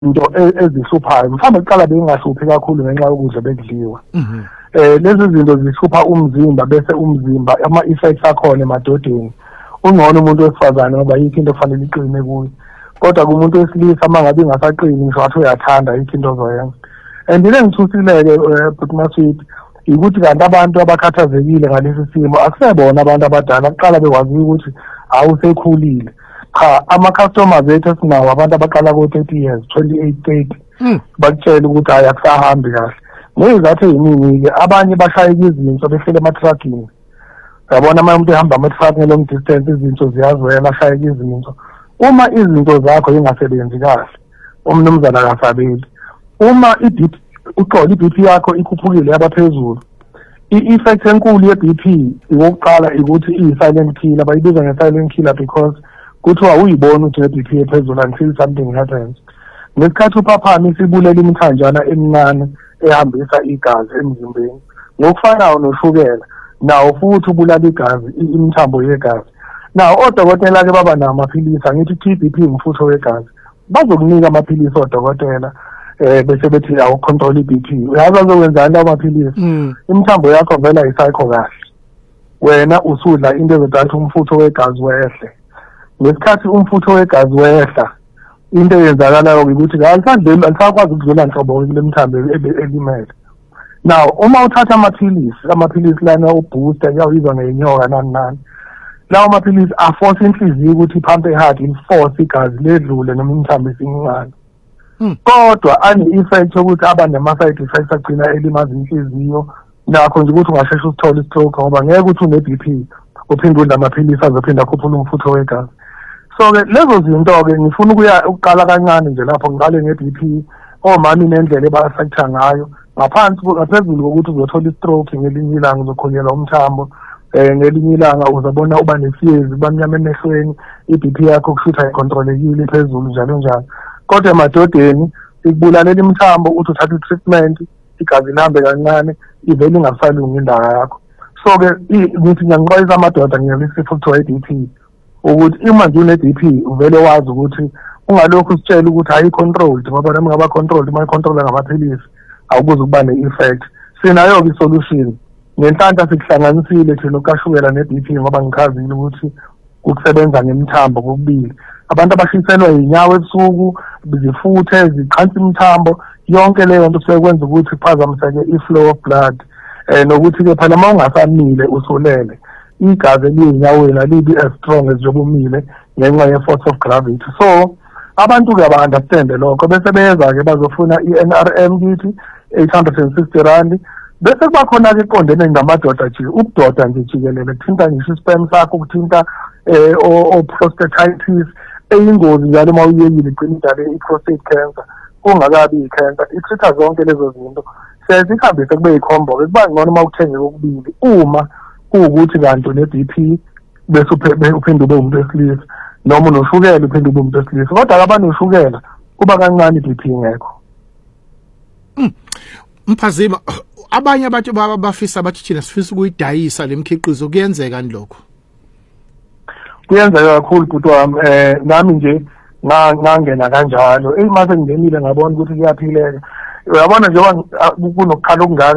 into ezihluphayo mhlawumbe kuqala bengahluphi kakhulu ngenxa yokudla bekudliwa lezi zinto zihlupha umzimba bese umzimba ama-effects akhona emadodeni ungcono umuntu wesifazane ngoba yikho into kufanele iqine kuyo kodwa kumuntu wesilisa uma ngabe ingasaqini ngisho wathi uyathanda yikho into ozoyenza and ile ngithusileke but maswidi ukuthi kanti abantu abakhathazekile ngalesi simo akusebona abantu abadala kuqala bekwazi ukuthi awusekhulile cha ama-customers ethu esinawo abantu abaqala ko-30 years 28 30 bakutshela ukuthi hayi akusahambi kahle ngezathu eziningi-ke abanye bashayeka izinto behlele emathrakini yabona uma umuntu ehamba ama-truck nge-long distance izinto ziyazwela ashayeka izinto uma izinto zakho zingasebenzi kahle umnumzana akasabeli uma uqola i-BP yakho ikhuphukile yabaphezulu i-effect enkulu ye-BP yokuqala ukuthi iyi-silent killer bayibiza nge-silent killer because kuthiwa uyibona ukuthi ne-BP ephezulu until something happens ngesikhathi uphaphami isibulela imithanjana emincane ehambisa igazi emzimbeni ngokufanayo noshukela nawo futhi ubulala igazi imithambo yegazi nawo odokotela-ke baba namaphilisi angithi i-TBP umfutho wegazi bazokunika amaphilisi odokotela bese bethi awucontrol i-BP uyazi azokwenzani lawo maphilisi imithambo yakho vele ayisayikho kahle wena usudla into ezodathi umfutho wegazi wehle ngesikhathi umfutho wegazi wehla into eyenzakalayo ukuthi alisakwazi ukudlula nhlobo lemithambo elimele now uma uthatha amaphilisi lana ubooster kuyawizwa ngenyoka nani lawo maphilisi aforce inhliziyo ukuthi iphampe hard iforce igazi ledlule noma imithambo isincane kodwa ane-effect yokuthi aba nema-side effects agcina elimaza inhliziyo nakho nje ukuthi ungasheshe usithole i-stroke ngoba ngeke ukuthi une-BP uphinde udla amaphilisi azophinda akhuphule umfutho wegazi so-ke lezo zinto-ke ngifuna ukuqala kancane nje lapho ngiqale nge-BP omami nendlela ebafektha ngayo ngaphezulu kokuthi uzothola i-stroke ngelinye ilanga uzokhonyelwa umthambo ngelinye ilanga uzabona uba nesiyezi bamnyama emehlweni i-BP yakho kushuthi ayicontrolekile phezulu njalo njalo kodwa emadodeni ikubulalela imithambo uthi uthatha i-treatment igazi lihambe kancane ivele ingasalungi indaba yakho so-ke ngithi ngiyanixwayisa amadoda ngiyanisifo kuthiwa i-BP ukuthi uma nje une-BP uvele wazi ukuthi ungalokhu usitshela ukuthi ayi-controlled ngoba nami ngaba-controlled uma i-controlla ngamaphilisi awukuze ukuba ne-effect sinayo-ke i-solution ngenhlanhla sikuhlanganisile thina ukashukela ne-BP ngoba ngichazile ukuthi ukusebenza ngemithambo kokubili abantu abashiselwa yinyawo ebusuku zifuthe ziqhansa imithambo yonke leyo nto sekwenza ukuthi kuphazamiseke i-flow of blood nokuthi-ke phela uma ungasamile usulele igazi eliyinyaweni alibi as strong as njengoba umile ngenxa ye-force of gravity so abantu-ke aba-understande lokho bese beza-ke bazofuna i-NRM kithi 860 rand bese kuba khona-ke iqondene ngamadoda nje ubudoda nje jikelele kuthinta ngisho isperm sakho kuthinta o-prostatitis eyingozi njalo uma uyekile igcina idale i-prostate cancer kungakabi i-cancer itreat-a zonke lezo zinto sezihambise kube yikhombo-ke kuba ngcono uma uthenge kokubili uma kuwukuthi kanti ne-BP bese uphinde ube umuntu wesilisa noma unoshukela uphinde ube umuntu wesilisa kodwa abanoshukela kuba kancane i-BP ngekho Mphazima abanye abantu bafisa bathi thina sifisa ukuyidayisa lemkhiqizo kuyenzeka lokho kuyenzeka kakhulu bhuti wami nami nje ngangena kanjalo mase ngingenile ngabona ukuthi kuyaphileka uyabona njengoba kunokukhala okungaka